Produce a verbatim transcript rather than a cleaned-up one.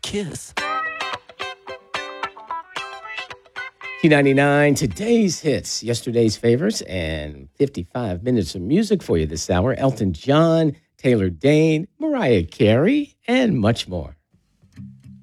kiss. T ninety-nine, today's hits, yesterday's favorites, and fifty-five minutes of music for you this hour. Elton John, Taylor Dayne, Mariah Carey, and much more.